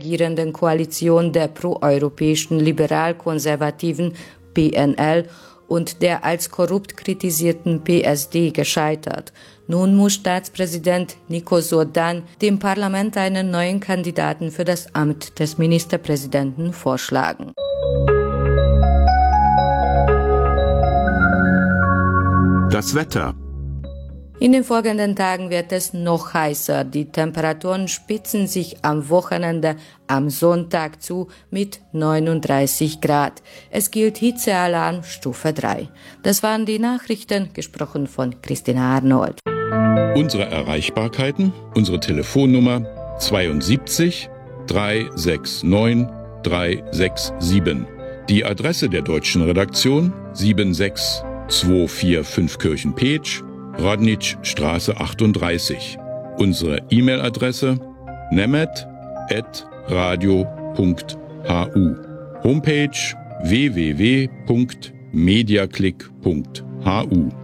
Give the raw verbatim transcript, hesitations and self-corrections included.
regierenden Koalition der proeuropäischen Liberal-Konservativen P N L und der als korrupt kritisierten P S D gescheitert. Nun muss Staatspräsident Nikos Ordan dem Parlament einen neuen Kandidaten für das Amt des Ministerpräsidenten vorschlagen. Das Wetter. In den folgenden Tagen wird es noch heißer. Die Temperaturen spitzen sich am Wochenende am Sonntag zu mit neununddreißig Grad. Es gilt Hitzealarm Stufe drei. Das waren die Nachrichten, gesprochen von Christina Arnold. Unsere Erreichbarkeiten, unsere Telefonnummer zweiundsiebzig dreihundertneunundsechzig dreihundertsiebenundsechzig. Die Adresse der deutschen Redaktion sieben sechs zwei vier fünf Kirchen-Peetsch, Radnitzstraße achtunddreißig. Unsere E-Mail-Adresse nemet at radio punkt hu. Homepage w w w punkt mediaclick punkt hu.